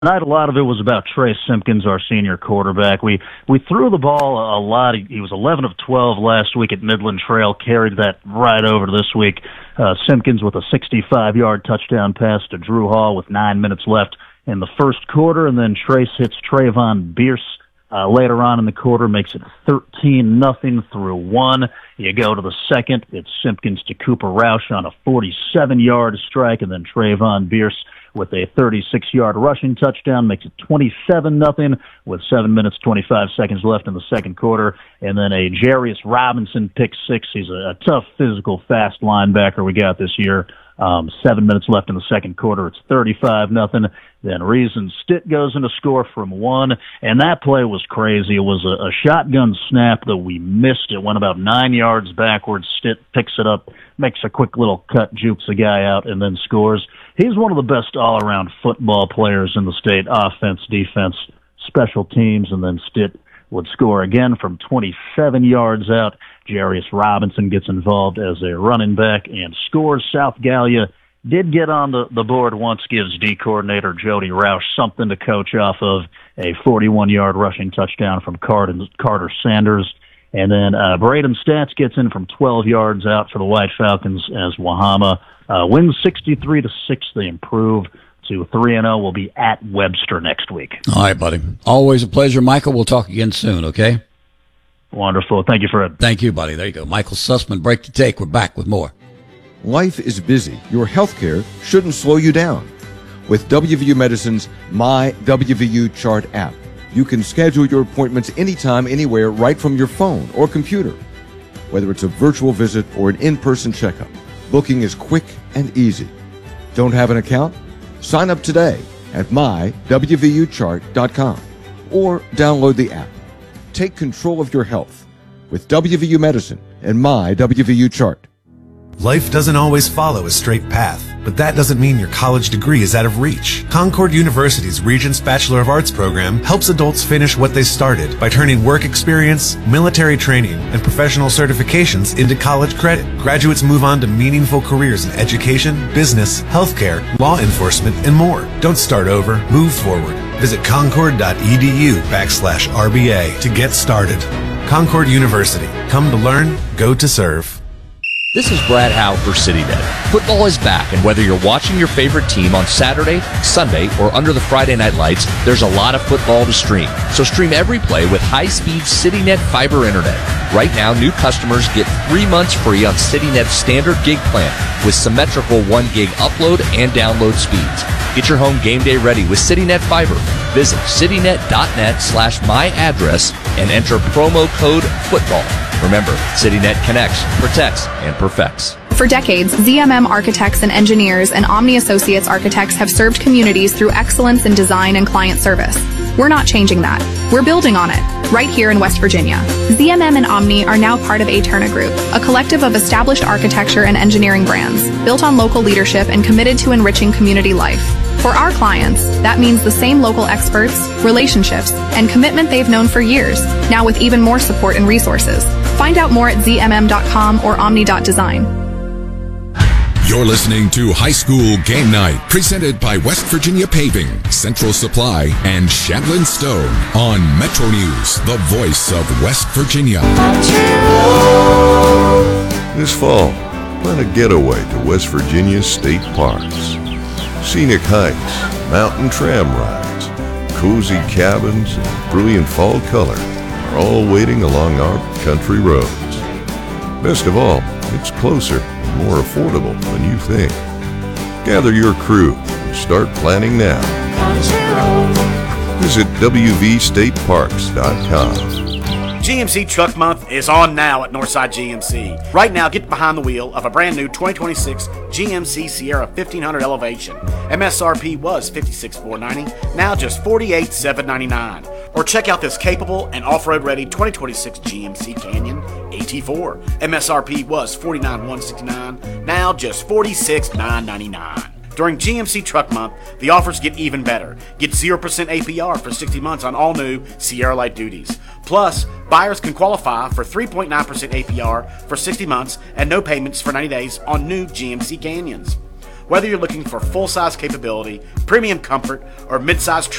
Tonight, a lot of it was about Trey Simpkins, our senior quarterback. We threw the ball a lot. He was 11 of 12 last week at Midland Trail, carried that right over to this week. Simpkins with a 65-yard touchdown pass to Drew Hall with 9 minutes left in the first quarter, and then Trace hits Trayvon Bierce later on in the quarter, makes it 13-0 through one. You go to the second, it's Simpkins to Cooper Roush on a 47-yard strike, and then Trayvon Bierce with a 36-yard rushing touchdown, makes it 27-0 with 7 minutes, 25 seconds left in the second quarter. And then a Jarius Robinson pick six. He's a tough, physical, fast linebacker we got this year. 7 minutes left in the second quarter. It's 35-0. Then Reason Stitt goes in to score from one, and that play was crazy. It was a shotgun snap that we missed. It went about 9 yards backwards. Stitt picks it up, makes a quick little cut, jukes a guy out, and then scores. He's one of the best all-around football players in the state, offense, defense, special teams, and then Stitt would score again from 27 yards out. Jarius Robinson gets involved as a running back and scores. South Gallia did get on the board once, gives D coordinator Jody Roush something to coach off of, a 41-yard rushing touchdown from Carter Sanders. And then Braden Stats gets in from 12 yards out for the White Falcons as Wahama wins 63-6. They improve to 3-0. Will be at Webster next week. All right, buddy. Always a pleasure, Michael. We'll talk again soon, okay? Wonderful. Thank you, Fred. Thank you, buddy. There you go. Michael Sussman, break to take. We're back with more. Life is busy. Your health care shouldn't slow you down. With WVU Medicine's My WVU Chart app, you can schedule your appointments anytime, anywhere, right from your phone or computer. Whether it's a virtual visit or an in-person checkup, booking is quick and easy. Don't have an account? Sign up today at mywvuchart.com or download the app. Take control of your health with WVU Medicine and My WVU Chart. Life doesn't always follow a straight path, but that doesn't mean your college degree is out of reach. Concord University's Regents Bachelor of Arts program helps adults finish what they started by turning work experience, military training, and professional certifications into college credit. Graduates move on to meaningful careers in education, business, healthcare, law enforcement, and more. Don't start over, move forward. Visit concord.edu/RBA to get started. Concord University. Come to learn, go to serve. This is Brad Howe for CityNet. Football is back, and whether you're watching your favorite team on Saturday, Sunday, or under the Friday night lights, there's a lot of football to stream. So stream every play with high-speed CityNet fiber internet. Right now, new customers get 3 months free on CityNet's standard gig plan with symmetrical 1 gig upload and download speeds. Get your home game day ready with CityNet fiber. Visit citynet.net/myaddress and enter promo code FOOTBALL. Remember, CityNet connects, protects, and perfects. For decades, ZMM Architects and Engineers and Omni Associates Architects have served communities through excellence in design and client service. We're not changing that. We're building on it, right here in West Virginia. ZMM and Omni are now part of Aeterna Group, a collective of established architecture and engineering brands, built on local leadership and committed to enriching community life. For our clients, that means the same local experts, relationships, and commitment they've known for years, now with even more support and resources. Find out more at zmm.com or omni.design. You're listening to High School Game Night, presented by West Virginia Paving, Central Supply, and Shandlin Stone on Metro News, the voice of West Virginia. This fall, plan a getaway to West Virginia's state parks. Scenic hikes, mountain tram rides, cozy cabins, and brilliant fall color are all waiting along our country roads. Best of all, it's closer and more affordable than you think. Gather your crew and start planning now. Visit wvstateparks.com. GMC Truck Month is on now at Northside GMC. Right now, get behind the wheel of a brand new 2026 GMC Sierra 1500 Elevation. MSRP was $56,490, now just $48,799. Or check out this capable and off-road ready 2026 GMC Canyon AT4. MSRP was $49,169, now just $46,999. During GMC Truck Month, the offers get even better. Get 0% APR for 60 months on all new Sierra Light Duties. Plus, buyers can qualify for 3.9% APR for 60 months and no payments for 90 days on new GMC Canyons. Whether you're looking for full-size capability, premium comfort, or mid-size